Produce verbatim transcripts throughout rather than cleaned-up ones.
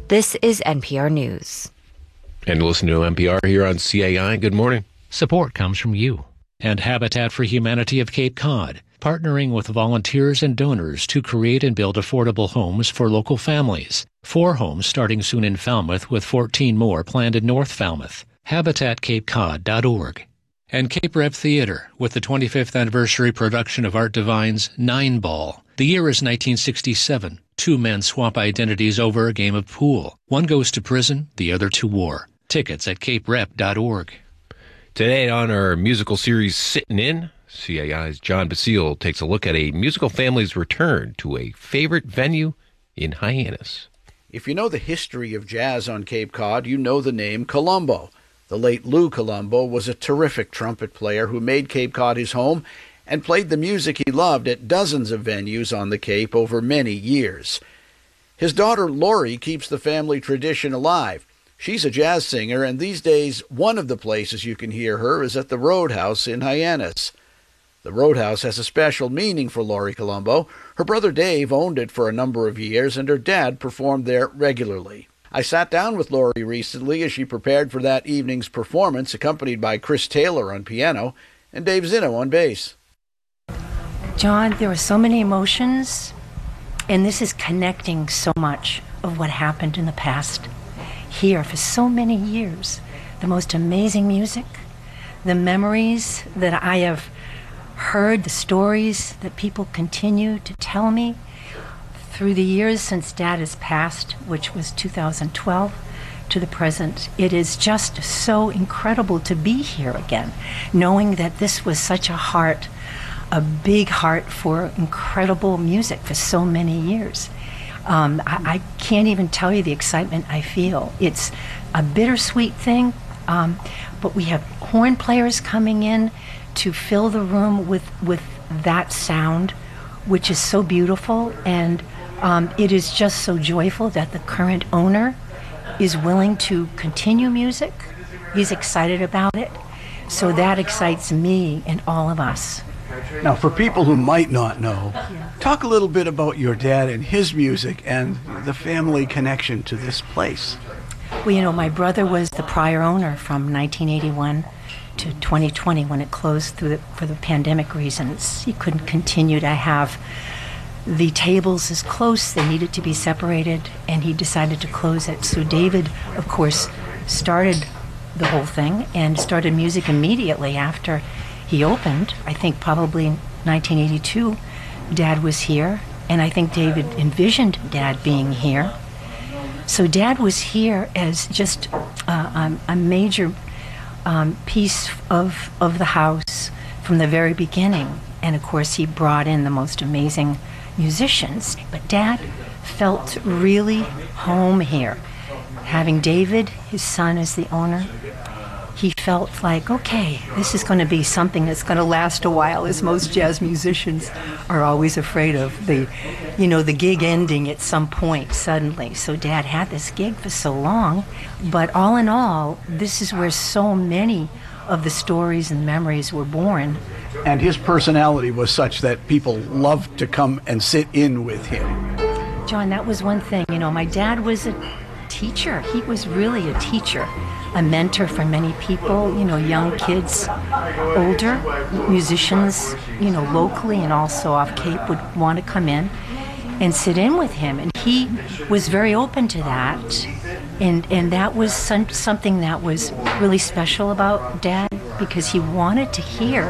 This is N P R News. And listen to N P R here on C A I. Good morning. Support comes from you and Habitat for Humanity of Cape Cod, partnering with volunteers and donors to create and build affordable homes for local families. Four homes starting soon in Falmouth, with fourteen more planned in North Falmouth. habitat cape cod dot org. And Cape Rep Theater, with the twenty-fifth anniversary production of Art Divine's Nine Ball. The year is nineteen sixty-seven. Two men swap identities over a game of pool. One goes to prison, the other to war. Tickets at cape rep dot org. Today on our musical series Sittin' In, C A I's John Basile takes a look at a musical family's return to a favorite venue in Hyannis. If you know the history of jazz on Cape Cod, you know the name Colombo. The late Lou Colombo was a terrific trumpet player who made Cape Cod his home and played the music he loved at dozens of venues on the Cape over many years. His daughter Lori keeps the family tradition alive. She's a jazz singer, and these days one of the places you can hear her is at the Roadhouse in Hyannis. The Roadhouse has a special meaning for Lori Colombo. Her brother Dave owned it for a number of years, and her dad performed there regularly. I sat down with Lori recently as she prepared for that evening's performance, accompanied by Chris Taylor on piano and Dave Zinno on bass. John, there are so many emotions, and this is connecting so much of what happened in the past. Here for so many years, the most amazing music, the memories that I have heard, the stories that people continue to tell me through the years since Dad has passed, which was two thousand twelve, to the present. It is just so incredible to be here again, knowing that this was such a heart, a big heart for incredible music for so many years. Um, I, I can't even tell you the excitement I feel. It's a bittersweet thing, um, but we have horn players coming in to fill the room with, with that sound, which is so beautiful, and um, it is just so joyful that the current owner is willing to continue music. He's excited about it, so that excites me and all of us. Now, for people who might not know, talk a little bit about your dad and his music and the family connection to this place. Well, you know, my brother was the prior owner from nineteen eighty-one to twenty twenty when it closed through the, for the pandemic reasons. He couldn't continue to have the tables as close. They needed to be separated, and he decided to close it. So David, of course, started the whole thing and started music immediately after he opened. I think probably in nineteen eighty-two, Dad was here, and I think David envisioned Dad being here. So Dad was here as just uh, um, a major um, piece of, of the house from the very beginning. And of course, he brought in the most amazing musicians. But Dad felt really home here. Having David, his son, as the owner, he felt like, okay, this is going to be something that's going to last a while, as most jazz musicians are always afraid of the, you know, the gig ending at some point suddenly. So Dad had this gig for so long, but all in all, this is where so many of the stories and memories were born. And his personality was such that people loved to come and sit in with him. John, that was one thing. You know, my dad was a teacher. He was really a teacher, a mentor for many people, you know, young kids, older musicians, you know, locally and also off Cape would want to come in and sit in with him. And he was very open to that. And and that was some, something that was really special about Dad, because he wanted to hear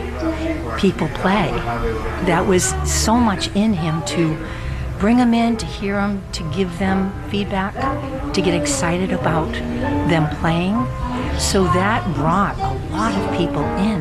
people play. That was so much in him to bring them in, to hear them, to give them feedback, to get excited about them playing. So that brought a lot of people in.